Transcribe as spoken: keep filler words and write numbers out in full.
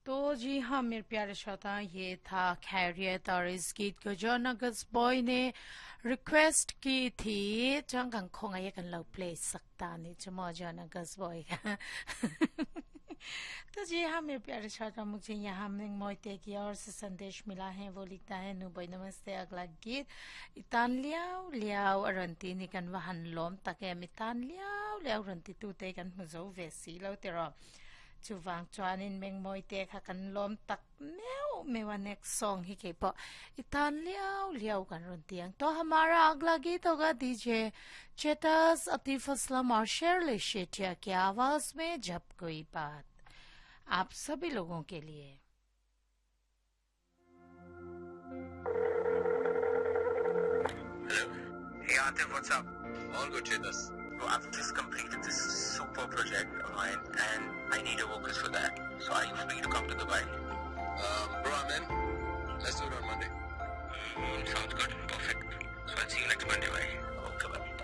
तो जी हाँ मेरे प्यारे श्रोता, ये था खैरियत और इस गीत को जॉन अगस्त बॉय ने रिक्वेस्ट की थी। जंगन खोंगा ये कन लो प्ले सकता नहीं चमो जॉन अगस्त बॉय का। तो जी हाँ मेरे प्यारे श्रोता, मुझे यहाँ मोइते की ओर से संदेश मिला है। वो लिखता है, नुबई नमस्ते, अगला गीत इतान लियाओ लियाओ अरंती निकन वहन लोम तके मितान लियाओ लियाओ रंती तूते कन मुझो वेसी लो तेरो Chuvang chuanin meng moi te kha kan lom tak meu mewa next song hi ke po itan liao liao kan ron tiang to हमारा अगला गीत होगा डीजे चेतस अतीफ असलम और शेरली शेटिया की आवाज में जब कोई बात, आप सभी लोगों के लिए। Hello. Hey Atif, what's up? All good, Chetas. So I've just completed this super project of mine and I need a vocalist for that. So are you free to come to Dubai? Um, bro, I'm in. Let's do it on Monday. Mm, sounds good.